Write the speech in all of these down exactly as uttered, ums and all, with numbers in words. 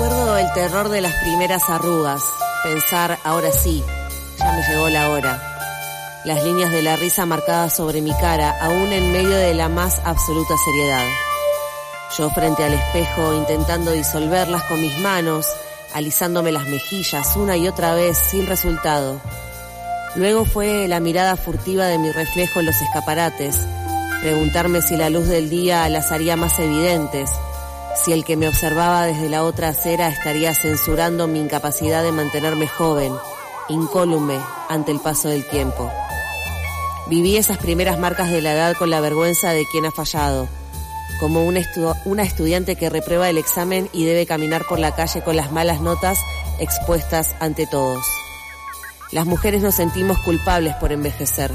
Recuerdo el terror de las primeras arrugas, pensar, ahora sí, ya me llegó la hora. Las líneas de la risa marcadas sobre mi cara, aún en medio de la más absoluta seriedad. Yo frente al espejo, intentando disolverlas con mis manos, alisándome las mejillas una y otra vez, sin resultado. Luego fue la mirada furtiva de mi reflejo en los escaparates, preguntarme si la luz del día las haría más evidentes, si el que me observaba desde la otra acera estaría censurando mi incapacidad de mantenerme joven, incólume ante el paso del tiempo. Viví esas primeras marcas de la edad con la vergüenza de quien ha fallado, como una, estu- una estudiante que reprueba el examen y debe caminar por la calle con las malas notas expuestas ante todos. Las mujeres nos sentimos culpables por envejecer.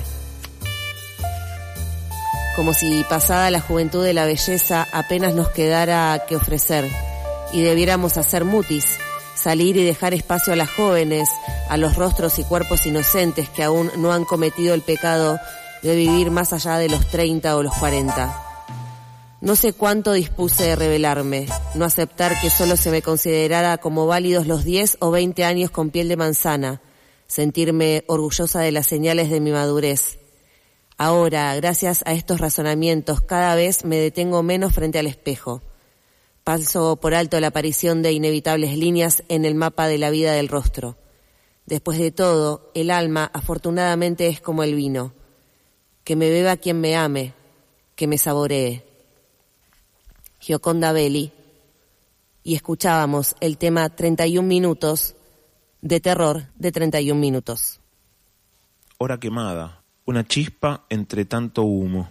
Como si pasada la juventud de la belleza apenas nos quedara que ofrecer y debiéramos hacer mutis, salir y dejar espacio a las jóvenes, a los rostros y cuerpos inocentes que aún no han cometido el pecado de vivir más allá de los treinta o los cuarenta. No sé cuánto dispuse de rebelarme, no aceptar que solo se me considerara como válidos los diez o veinte años con piel de manzana, sentirme orgullosa de las señales de mi madurez. Ahora, gracias a estos razonamientos, cada vez me detengo menos frente al espejo. Paso por alto la aparición de inevitables líneas en el mapa de la vida del rostro. Después de todo, el alma afortunadamente es como el vino. Que me beba quien me ame, que me saboree. Gioconda Belli. Y escuchábamos el tema treinta y un minutos de terror de treinta y un minutos. Hora quemada, una chispa entre tanto humo.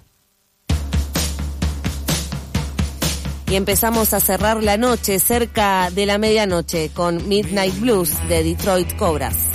Y empezamos a cerrar la noche cerca de la medianoche con Midnight Blues de Detroit Cobras.